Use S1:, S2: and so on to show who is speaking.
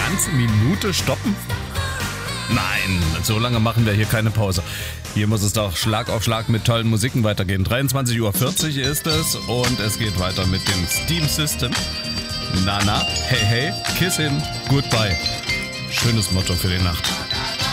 S1: ganze Minute stoppen? Nein, so lange machen wir hier keine Pause. Hier muss es doch Schlag auf Schlag mit tollen Musiken weitergehen. 23:40 Uhr ist es und es geht weiter mit dem Steam System. Nana, hey hey, kiss him, goodbye. Schönes Motto für die Nacht.